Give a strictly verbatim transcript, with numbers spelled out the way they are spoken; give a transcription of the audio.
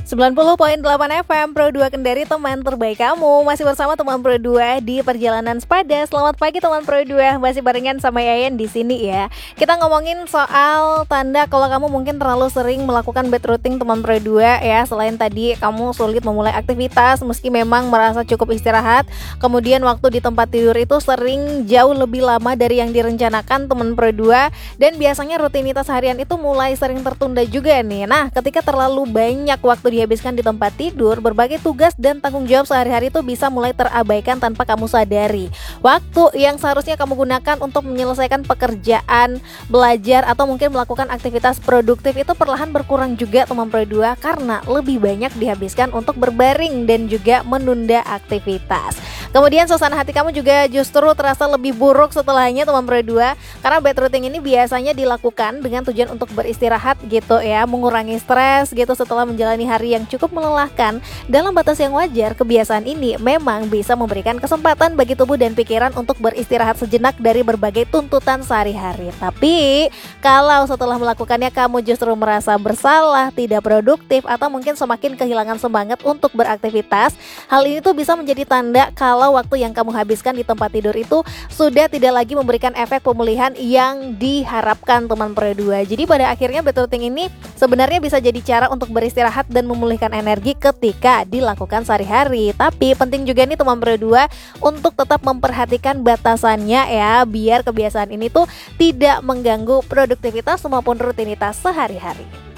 sembilan puluh koma delapan F M Pro dua Kendari, teman terbaik kamu. Masih bersama teman Pro dua di perjalanan sepada. Selamat pagi teman Pro dua. Masih barengan sama Yayan di sini ya. Kita ngomongin soal tanda kalau kamu mungkin terlalu sering melakukan bed routing teman Pro dua ya. Selain tadi kamu sulit memulai aktivitas meski memang merasa cukup istirahat, kemudian waktu di tempat tidur itu sering jauh lebih lama dari yang direncanakan teman Pro dua, dan biasanya rutinitas harian itu mulai sering tertunda juga nih. Nah, ketika terlalu banyak waktu dihabiskan di tempat tidur, berbagai tugas dan tanggung jawab sehari-hari itu bisa mulai terabaikan tanpa kamu sadari. Waktu yang seharusnya kamu gunakan untuk menyelesaikan pekerjaan, belajar, atau mungkin melakukan aktivitas produktif itu perlahan berkurang juga teman Pro dua, karena lebih banyak dihabiskan untuk berbaring dan juga menunda aktivitas. Kemudian suasana hati kamu juga justru terasa lebih buruk setelahnya teman Pro dua, karena bed routing ini biasanya dilakukan dengan tujuan untuk beristirahat gitu ya, mengurangi stres gitu setelah menjalani hari yang cukup melelahkan. Dalam batas yang wajar, kebiasaan ini memang bisa memberikan kesempatan bagi tubuh dan pikiran untuk beristirahat sejenak dari berbagai tuntutan sehari-hari. Tapi kalau setelah melakukannya kamu justru merasa bersalah, tidak produktif, atau mungkin semakin kehilangan semangat untuk beraktivitas, hal ini tuh bisa menjadi tanda kalau waktu yang kamu habiskan di tempat tidur itu sudah tidak lagi memberikan efek pemulihan yang diharapkan teman Pro dua. Jadi pada akhirnya bed routing ini sebenarnya bisa jadi cara untuk beristirahat dan memulihkan energi ketika dilakukan sehari-hari. Tapi penting juga nih teman Pro dua untuk tetap memperhatikan batasannya ya, biar kebiasaan ini tuh tidak mengganggu produktivitas maupun rutinitas sehari-hari.